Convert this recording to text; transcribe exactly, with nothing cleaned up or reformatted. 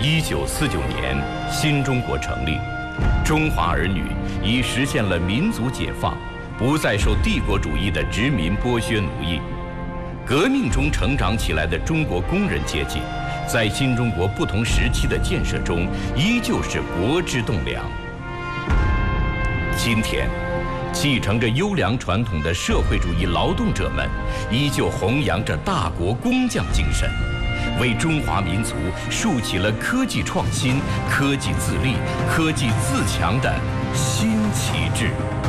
一九四九年，新中国成立，中华儿女已实现了民族解放，不再受帝国主义的殖民剥削奴役。革命中成长起来的中国工人阶级，在新中国不同时期的建设中，依旧是国之栋梁。今天，继承着优良传统的社会主义劳动者们，依旧弘扬着大国工匠精神，为中华民族树起了科技创新、科技自立、科技自强的新旗帜。